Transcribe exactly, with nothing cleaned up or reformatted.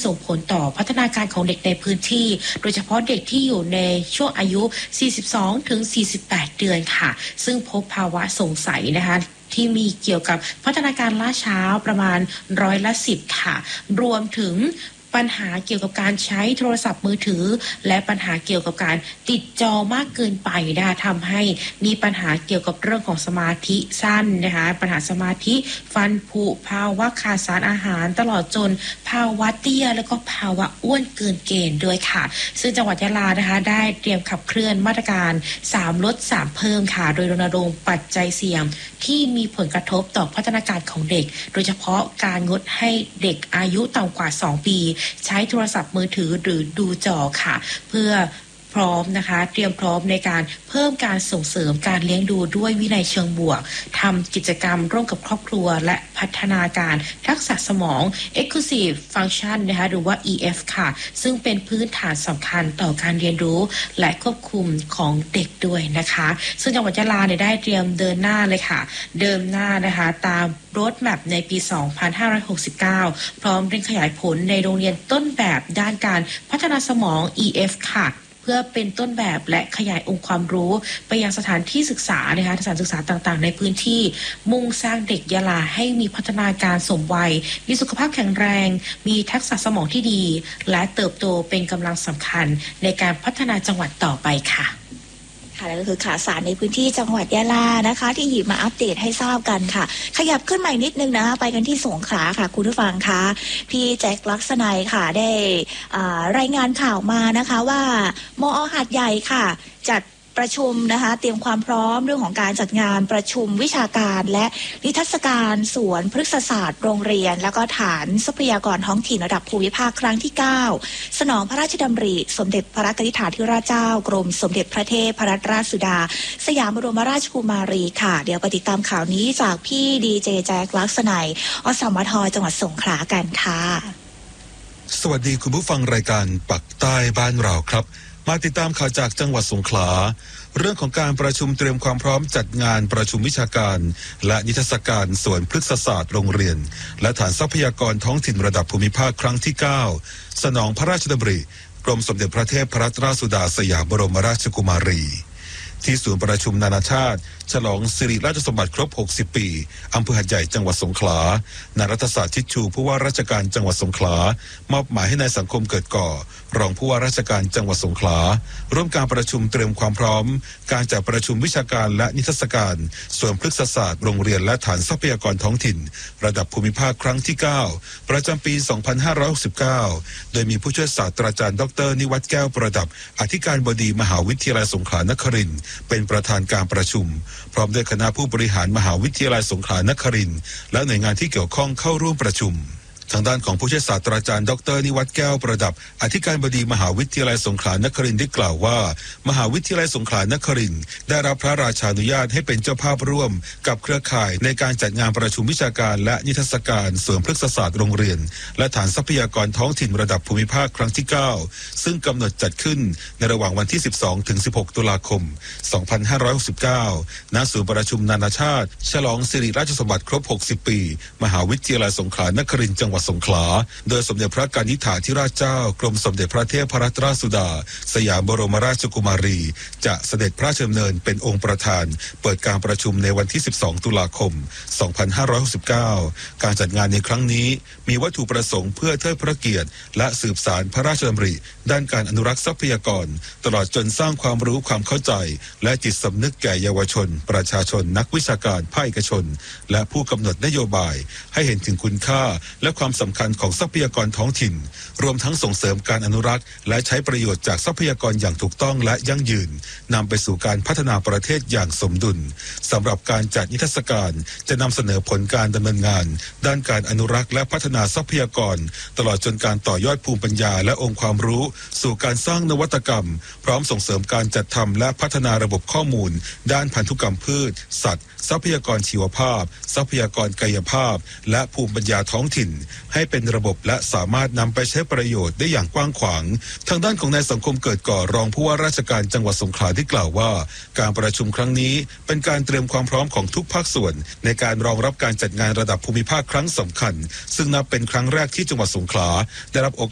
ส่งผลต่อพัฒนาการของเด็กในพื้นที่โดยเฉพาะเด็กที่อยู่ในช่วงอายุ สี่สิบสองถึงสี่สิบแปด เดือนค่ะซึ่งพบภาวะสงสัยนะคะที่มีเกี่ยวกับพัฒนาการล่าช้าประมาณร้อยละสิบค่ะรวมถึงปัญหาเกี่ยวกับการใช้โทรศัพท์มือถือและปัญหาเกี่ยวกับการติดจอมากเกินไปนะคะทำให้มีปัญหาเกี่ยวกับเรื่องของสมาธิสั้นนะคะปัญหาสมาธิฟันผุภาวะขาดสารอาหารตลอดจนภาวะเตี้ยแล้วก็ภาวะอ้วนเกินเกณฑ์ด้วยค่ะซึ่งจังหวัดยะลานะคะได้เตรียมขับเคลื่อนมาตรการสามลดสามเพิ่มค่ะโดยรณรงค์ปัจจัยเสี่ยงที่มีผลกระทบต่อพัฒนาการของเด็กโดยเฉพาะการงดให้เด็กอายุต่ำกว่าสองปีใช้โทรศัพท์มือถือหรือดูจอค่ะเพื่อพร้อมนะคะเตรียมพร้อมในการเพิ่มการส่งเสริมการเลี้ยงดูด้วยวินัยเชิงบวกทำกิจกรรมร่วมกับครอบครัวและพัฒนาการทักษะสมอง Exclusive Function นะคะหรือว่า อี เอฟ ค่ะซึ่งเป็นพื้นฐานสำคัญต่อการเรียนรู้และควบคุมของเด็กด้วยนะคะซึ่งจังหวัดยะลาเนี่ยได้เตรียมเดินหน้าเลยค่ะเดินหน้านะคะตามโรดแมพในปี สองพันห้าร้อยหกสิบเก้า พร้อมเร่งขยายผลในโรงเรียนต้นแบบด้านการพัฒนาสมอง อี เอฟ ค่ะเพื่อเป็นต้นแบบและขยายองค์ความรู้ไปยังสถานที่ศึกษานะคะสถานศึกษาต่างๆในพื้นที่มุ่งสร้างเด็กยะลาให้มีพัฒนาการสมวัยมีสุขภาพแข็งแรงมีทักษะสมองที่ดีและเติบโตเป็นกำลังสำคัญในการพัฒนาจังหวัดต่อไปค่ะค่ะนั่นก็คือข่าวสารในพื้นที่จังหวัดยะลานะคะที่หยิบมาอัปเดตให้ทราบกันค่ะขยับขึ้นใหม่นิดนึงนะไปกันที่สงขลาค่ะคุณผู้ฟังคะพี่แจ็คลักษณัยค่ะได้รายงานข่าวมานะคะว่ามอ.หาดใหญ่ค่ะจัดประชุมนะคะเตรียมความพร้อมเรื่องของการจัดงานประชุมวิชาการและนิทรรศการสวนพฤกษศาสตร์โรงเรียนแล้วก็ฐานทรัพยากรท้องถิ่นระดับภูมิภาคครั้งที่เก้าสนองพระราชดำริสมเด็จพระกนิษฐาธิราชเจ้ากรมสมเด็จพระเทพรัตนราชสุดาสยามบรมราชกุมารีค่ะเดี๋ยวไปติดตามข่าวนี้จากพี่ดีเจแจ็คลักษณัยอสมทจังหวัดสงขลากันค่ะสวัสดีคุณผู้ฟังรายการปักใต้บ้านเราครับมาติดตามข่าวจากจังหวัดสงขลาเรื่องของการประชุมเตรียมความพร้อมจัดงานประชุมวิชาการและนิทรรศการสวนพฤกษศาสตร์โรงเรียนและฐานทรัพยากรท้องถิ่นระดับภูมิภาคครั้งที่เก้าสนองพระราชดำริกรมสมเด็จพระเทพรัตนราชสุดาสยามบรมราชกุมารีที่ศูนย์ประชุมนานาชาติฉลองสิริราชสมบัติครบหกสิบปีอำเภอหาดใหญ่จังหวัดสงขลานายรัฐศาสตร์ชิดชูผู้ว่าราชการจังหวัดสงขลามอบหมายให้นายสังคมเกิดก่อรองผู้ว่าราชการจังหวัดสงขลาร่วมการประชุมเตรียมความพร้อมการจัดประชุมวิชาการและนิทรรศการส่วนพฤกษศาสตร์โรงเรียนและฐานทรัพยากรท้องถิ่นระดับภูมิภาคครั้งที่เก้าประจำปีสองพันห้าร้อยหกสิบเก้าโดยมีผู้ช่วยศาสตราจารย์ดรนิวัฒน์แก้วประดับอธิการบดีมหาวิทยาลัยสงขลานครินทร์เป็นประธานการประชุมพร้อมด้วยคณะผู้บริหารมหาวิทยาลัยสงขลานครินทร์และหน่วยงานที่เกี่ยวข้องเข้าร่วมประชุมทางด้านของผู้ช่วยศาสตราจารย์ดรนิวัฒน์แก้วประดับอธิการบดีมหาวิทยาลัยสงขลานครินทร์ได้กล่าวว่ามหาวิทยาลัยสงขลานครินทร์ได้รับพระราชานุญาตให้เป็นเจ้าภาพร่วมกับเครือข่ายในการจัดงานประชุมวิชาการและนิทรรศการสวนพฤกษศาสตร์โรงเรียนและฐานทรัพยากรท้องถิ่นระดับภูมิภาคครั้งที่เก้าซึ่งกำหนดจัดขึ้นในระหว่างวันที่สิบสองถึงสิบหกตุลาคมสองพันห้าร้อยหกสิบเก้าณศูนย์ประชุมนานาชาติฉลองสิริราชสมบัติครบหกสิบปีมหาวิทยาลัยสงขลานครินทร์จังหวัดสงขลาโดยสมเด็จพระกนิษฐาธิราชเจ้ากรมสมเด็จพระเทพรัตนราชสุดาสยามบรมราชกุมารีจะเสด็จพระราชดำเนินเป็นองค์ประธานเปิดการประชุมในวันที่สิบสองตุลาคมสองพันห้าร้อยหกสิบเก้าการจัดงานในครั้งนี้มีวัตถุประสงค์เพื่อเทิดพระเกียรติและสืบสานพระราชดำริด้านการอนุรักษ์ทรัพยากรตลอดจนสร้างความรู้ความเข้าใจและจิตสำนึกแก่เยาวชนประชาชนนักวิชาการภาคเอกชนและผู้กำหนดนโยบายให้เห็นถึงคุณค่าและความสำคัญของทรัพยากรท้องถิ่นรวมทั้งส่งเสริมการอนุรักษ์และใช้ประโยชน์จากทรัพยากรอย่างถูกต้องและยั่งยืนนำไปสู่การพัฒนาประเทศอย่างสมดุลสำหรับการจัดนิทรรศการจะนำเสนอผลการดำเนินงานด้านการอนุรักษ์และพัฒนาทรัพยากรตลอดจนการต่อยอดภูมิปัญญาและองค์ความรู้สู่การสร้างนวัตกรรมพร้อมส่งเสริมการจัดทำและพัฒนาระบบข้อมูลด้านพันธุกรรมพืชสัตว์ทรัพยากรชีวภาพทรัพยากรกายภาพและภูมิปัญญาท้องถิ่นให้เป็นระบบและสามารถนำไปใช้ประโยชน์ได้อย่างกว้างขวางทางด้านของนายสังคมเกิดก่อรองผู้ว่าราชการจังหวัดสงขลาได้กล่าวว่าการประชุมครั้งนี้เป็นการเตรียมความพร้อมของทุกภาคส่วนในการรองรับการจัดงานระดับภูมิภาคครั้งสำคัญซึ่งนับเป็นครั้งแรกที่จังหวัดสงขลาได้รับโอกาส